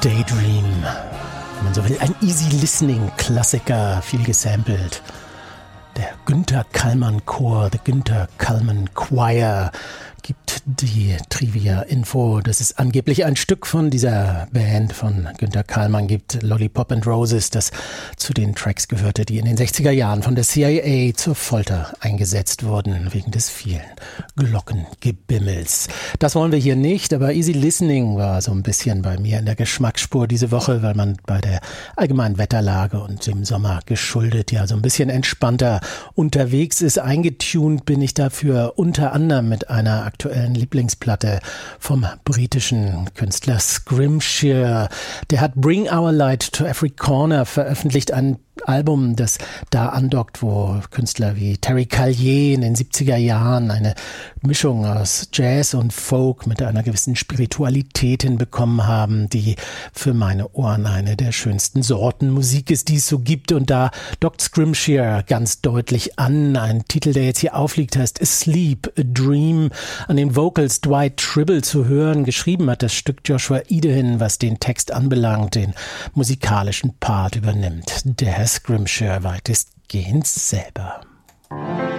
Daydream, wenn man so will, ein Easy-Listening-Klassiker, viel gesampelt. Der Günther Kallman Chor, The Günther Kallman Choir, gibt die Trivia-Info, dass es angeblich ein Stück von dieser Band von Günther Kallman gibt, Lollipop and Roses, das zu den Tracks gehörte, die in den 60er Jahren von der CIA zur Folter eingesetzt wurden, wegen des vielen Glockengebimmels. Das wollen wir hier nicht, aber Easy Listening war so ein bisschen bei mir in der Geschmacksspur diese Woche, weil man bei der allgemeinen Wetterlage und dem Sommer geschuldet ja so ein bisschen entspannter unterwegs ist. Eingetunt bin ich dafür unter anderem mit einer aktuellen Lieblingsplatte vom britischen Künstler Scrimshire. Der hat Bring Our Light to Every Corner veröffentlicht, ein Album, das da andockt, wo Künstler wie Terry Callier in den 70er Jahren eine Mischung aus Jazz und Folk mit einer gewissen Spiritualität hinbekommen haben, die für meine Ohren eine der schönsten Sorten Musik ist, die es so gibt. Und da dockt Scrimshire ganz deutlich an. Ein Titel, der jetzt hier aufliegt, heißt Asleep, a Dream. An den Vocals Dwight Tribble zu hören. Geschrieben hat das Stück Joshua Idehin, was den Text anbelangt, den musikalischen Part übernimmt. Der Scrimshire weitestgehend selber.